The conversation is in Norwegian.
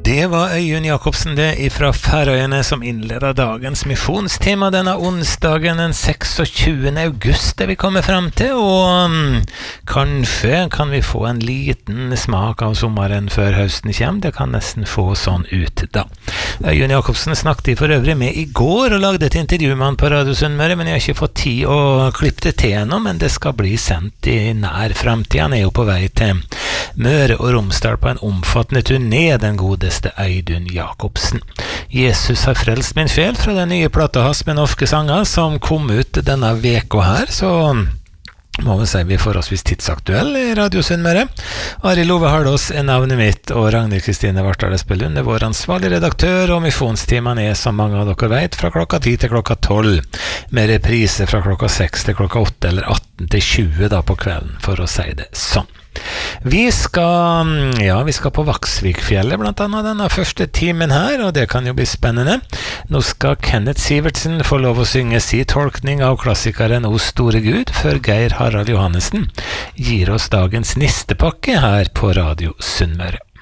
Det var Øyunn Jacobsen det ifra Færøyene som innleder dagens misjonstema denne onsdagen den 26. august det vi kommer frem til, og kanskje kan vi få en liten smak av sommeren før høsten kommer, det kan nesten få sånn ut da. Øyunn Jacobsen snakket for øvrig med i går og lagde et intervju med han på Radio Sunnmøre, men jeg har ikke fått tid å klippe det til ennå, men det skal bli sendt i nær fremtid. Han er jo på vei til Møre og Romsdal på en omfattende turné, den godeste Øyunn Jacobsen. Jesus har frelst min sjel fra den nye plata hans med norske sanger som kom ut denne veka her, så må vi si vi er forholdsvis tidsaktuell i Radio Sunnmøre. Arild Ove Hardås er navnet mitt, og Ragnhild Kristine Vartdal Espelund er vår ansvarlig redaktør, og misjonstimen er, som mange av dere vet, fra klokka 10 til klokka 12, med reprise fra klokka 6 til klokka 8 eller 18 til 20 da på kvelden, for å si det sånn. Vi skal på Vaksvikfjellet blant annet denne første timen her, og det kan jo bli spennende. Nå skal Kenneth Sivertsen få lov å synge sin tolkning av klassikeren O store Gud, før Geir Harald Johannessen gir oss dagens nistepakke her på Radio Sunnmøre.